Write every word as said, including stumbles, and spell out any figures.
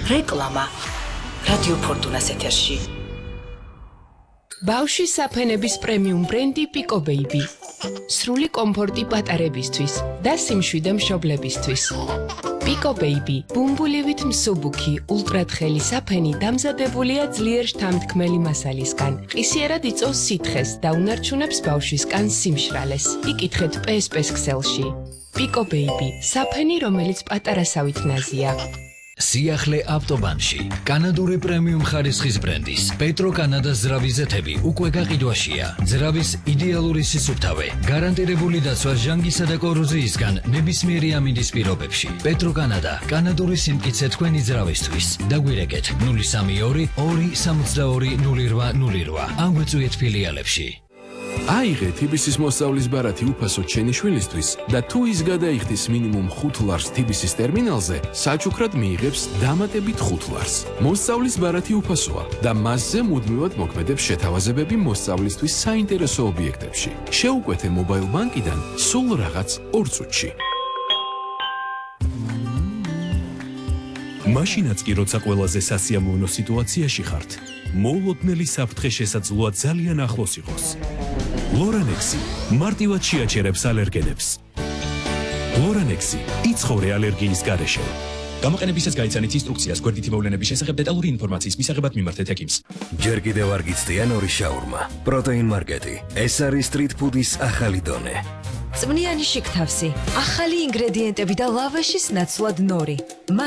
რეკლამა რადიო ფორტუნას ეთერში. ბავშვის საფენების პრემიუმ ბრენდი Pico Baby. სრული კომფორტი პატარებისთვის და სიმშვიდე მშობლებისთვის. Pico Baby, ბუმბულივით მსუბუქი, ულტრათხელი საფენი დამზადებულია ძლიერ შთამთქმელი მასალისგან. ყისიერად იწვევს სითხეს და უნარჩუნებს ბავშვის კანს სიმშრალეს. იკითხეთ პე ეს პე-ს ქსელში. Pico Baby, საფენი, რომელიც პატარასავით ნაზია. სიახლე ავტობანში კანადური პრემიუმ ხარისხის ბრენდის პეტრო კანადას ძრავის ზეთები უკვე გაყიდვაშია. ძრავის იდეალური სისუფთავე, გარანტირებული დაცვა ჟანგისა და კოროზიისგან ნებისმიერი ამინდის პირობებში. პეტრო კანადა, კანადური სიმტკიცე თქვენი ძრავისთვის. დაგვირეკეთ ნული სამი ორი ორი სამოცდაორი ნული რვა ნული რვა. ან გვეწვიეთ ფილიალებში. აიღე თიბისის მოსწავლის ბარათი უფასოდ შენი შვილისთვის და თუ ის გადაიხდის მინიმუმ ხუთ ლარს თიბისის ტერმინალზე, საჩუქრად მიიღებს დამატებით ხუთ ლარს. მოსწავლის ბარათი უფასოა და მასზე მუდმივად მოქმედებს შეთავაზებები მოსწავლისთვის საინტერესო ობიექტებში. შეუკვეთე მობაილ ბანკიდან სულ რაღაც ორ წუთში. მაშინაც კი როცა ყველაზე სასიამოვნო სიტუაციაში ხართ, მოულოდნელი საფრთხე შესაძლოა ძალიან ახლოს იყოს. ლორანექსი მარტივად შეაჩერებს ალერგენებს. ლორანექსი იცხოვრე ალერგიის გარეშე. გამოყენებისას გაიცანით ინსტრუქციას გვერდითი მოვლენების შესახებ დეტალური ინფორმაციის მისაღებად მიმართეთ ექიმს. ჯერ კიდევ არ გიცდიან ორი შაურმა. პროტეინ მარკეტი. ეს არის სტრიტ ფუდის ახალი დონე. წვნიანი შიგთავსი, ახალი ინგრედიენტები და ლავაშის ნაცვლად ნორი.